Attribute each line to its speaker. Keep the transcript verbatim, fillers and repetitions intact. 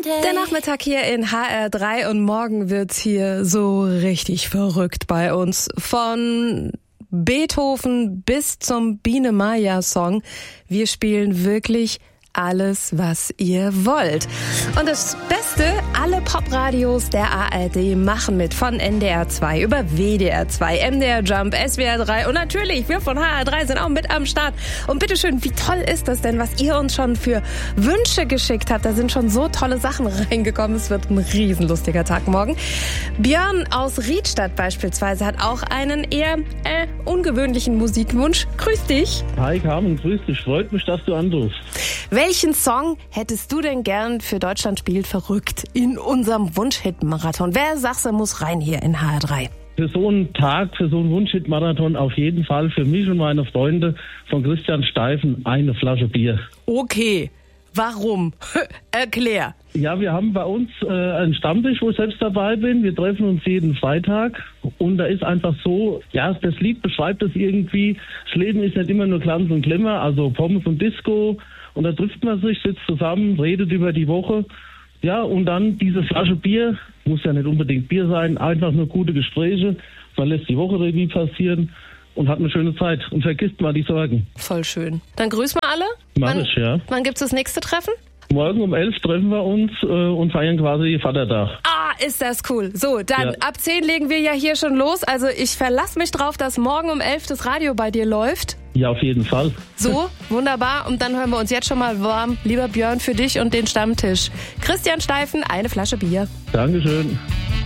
Speaker 1: Der Nachmittag hier in H R drei und morgen wird's hier so richtig verrückt bei uns. Von Beethoven bis zum Biene Maya Song. Wir spielen wirklich alles, was ihr wollt. Und das Beste, alle Popradios der A R D machen mit. Von N D R zwei über W D R zwei, M D R Jump, S W R drei und natürlich, wir von H R drei sind auch mit am Start. Und bitteschön, wie toll ist das denn, was ihr uns schon für Wünsche geschickt habt? Da sind schon so tolle Sachen reingekommen. Es wird ein riesenlustiger Tag morgen. Björn aus Riedstadt beispielsweise hat auch einen eher äh, ungewöhnlichen Musikwunsch. Grüß dich.
Speaker 2: Hi Carmen, grüß dich. Freut mich, dass du anrufst.
Speaker 1: Welchen Song hättest du denn gern für Deutschland spielt verrückt in unserem Wunsch-Hit-Marathon? Wer sagst du, muss rein hier in H R drei?
Speaker 2: Für so einen Tag, für so einen Wunsch-Hit-Marathon auf jeden Fall für mich und meine Freunde von Christian Steifen eine Flasche Bier.
Speaker 1: Okay, warum? Erklär.
Speaker 2: Ja, wir haben bei uns äh, einen Stammtisch, wo ich selbst dabei bin. Wir treffen uns jeden Freitag und da ist einfach so, ja, das Lied beschreibt es irgendwie, das Leben ist nicht immer nur Glanz und Glimmer, also Pommes und Disco. Und da trifft man sich, sitzt zusammen, redet über die Woche. Ja, und dann diese Flasche Bier, muss ja nicht unbedingt Bier sein, einfach nur gute Gespräche. Man lässt die Woche Revue passieren und hat eine schöne Zeit und vergisst mal die Sorgen.
Speaker 1: Voll schön. Dann grüßen wir alle.
Speaker 2: Mach
Speaker 1: wann,
Speaker 2: ich, ja.
Speaker 1: Wann gibt's das nächste Treffen?
Speaker 2: Morgen um elf treffen wir uns äh, und feiern quasi Vatertag.
Speaker 1: Ah, ist das cool. So, dann
Speaker 2: Ja.
Speaker 1: ab zehn legen wir ja hier schon los. Also ich verlasse mich drauf, dass morgen um elf das Radio bei dir läuft.
Speaker 2: Ja, auf jeden Fall.
Speaker 1: So, wunderbar. Und dann hören wir uns jetzt schon mal warm. Lieber Björn, für dich und den Stammtisch. Christian Steifen, eine Flasche Bier.
Speaker 2: Dankeschön.